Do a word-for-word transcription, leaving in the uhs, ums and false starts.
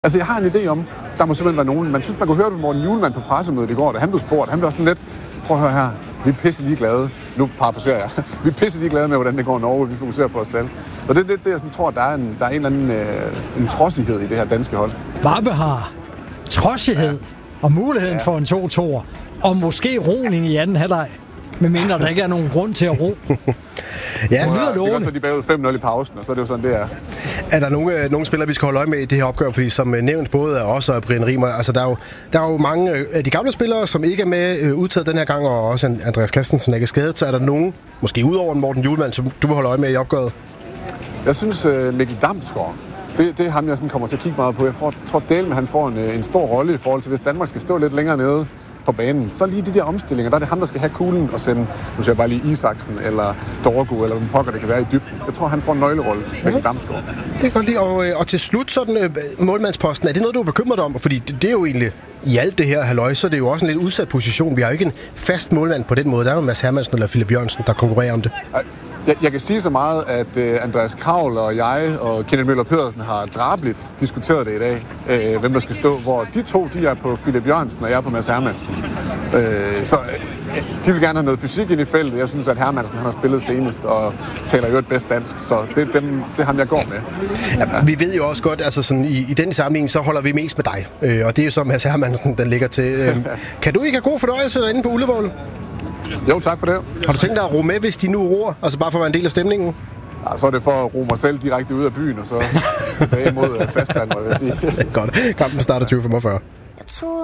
Altså, jeg har en idé om, der må simpelthen være nogen. Man synes, man kunne høre det med Morten Hjulmand på pressemødet i går, da han blev spurgt. Han blev sådan lidt, prøv at høre her, vi er pisse ligeglade. Nu parafraserer jeg. Vi er pisse ligeglade med, hvordan det går i Norge, vi fokuserer på os selv. Og det er det, det, jeg sådan tror, der er en, der er en eller anden øh, en trodsighed i det her danske hold. Varpe har trodsighed ja. og muligheden ja. for en to-toer, og måske roning i anden halvleg. Men mindre der ikke er nogen grund til at ro. Ja, det lyder lovende. Det er de bagud fem nul i pausen, og så er det jo sådan, det er. Er der nogle, nogle spillere, vi skal holde øje med i det her opgør? Fordi som nævnt, både af os og Brian Riemer, altså der er, jo, der er jo mange af de gamle spillere, som ikke er med øh, udtaget den her gang, og også Andreas Christensen er ikke skadet. Så er der nogen, måske udover Morten Hjulmand, som du vil holde øje med i opgøret? Jeg synes, uh, Mikkel Damsgaard, det, det er ham, jeg sådan kommer til at kigge meget på. Jeg tror, tror Dalen, han får en, en stor rolle i forhold til, hvis Danmark skal stå lidt længere nede på banen. Så lige de der omstillinger, der er det ham, der skal have kuglen og sende, nu siger jeg bare lige Isaksen eller Dorgo, eller hvem pokker det kan være i dybden. Jeg tror, han får en nøglerolle, Mikkel Damsgaard. Det er godt lige. Og, og til slut, sådan øh, målmandsposten, er det noget, du er bekymret om? Fordi det, det er jo egentlig, i alt det her halløj, så er det jo også en lidt udsat position. Vi har jo ikke en fast målmand på den måde. Der er jo Mads Hermansen eller Philip Jørgensen, der konkurrerer om det. Jeg, jeg kan sige så meget, at uh, Andreas Kravl og jeg og Kenneth Møller Pedersen har drabeligt diskuteret det i dag, uh, hvem der skal stå, hvor de to, de er på Philip Jørgensen, og jeg er på Mads Hermansen. Uh, så uh, de vil gerne have noget fysik ind i feltet. Jeg synes, at Hermansen han har spillet senest og taler jo et bedst dansk, så det er, dem, det er ham, jeg går med. Ja, vi ved jo også godt, altså sådan, i, i den sammenhæng, så holder vi mest med dig, uh, og det er jo så Mads Hermansen, den ligger til. Uh, kan du ikke have god fornøjelse derinde på Ullevål? Jo, tak for det. Har du tænkt dig at ro med, hvis de nu roer? Altså bare for at være en del af stemningen? Ja, så er det for at ro mig selv direkte ud af byen, og så tilbage mod fastland, må jeg sige. Godt. Kampen starter tyve femogfyrre.